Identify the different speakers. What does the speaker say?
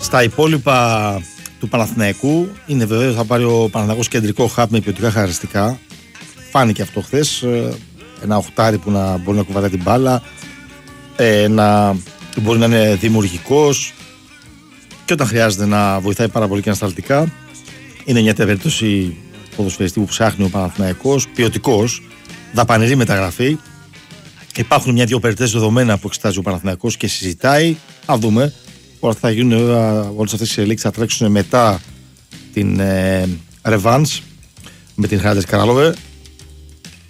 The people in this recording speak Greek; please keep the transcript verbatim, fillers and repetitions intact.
Speaker 1: Στα υπόλοιπα του Παναθηναϊκού είναι βεβαίως θα πάρει ο Παναθηναϊκός κεντρικό χάπ με ποιοτικά χαρακτηριστικά. Φάνηκε αυτό χθες. Ένα οχτάρι που να μπορεί να κουβαλάει την μπάλα, ε, να μπορεί να είναι δημιουργικός και όταν χρειάζεται να βοηθάει πάρα πολύ και ανασταλτικά. Είναι μια περίπτωση ποδοσφαιριστή που ψάχνει ο Παναθηναϊκός, ποιοτικός, δαπανηρή μεταγραφή. Υπάρχουν μια-δυο περίπτωσεις δεδομένα που εξετάζει ο Παναθηναϊκός και συζητάει. Να δούμε. Όλα θα γίνουν, όλες αυτές οι εξελίξεις θα τρέξουν μετά την ε, Revanche με την Χάρτες Καράλοβε.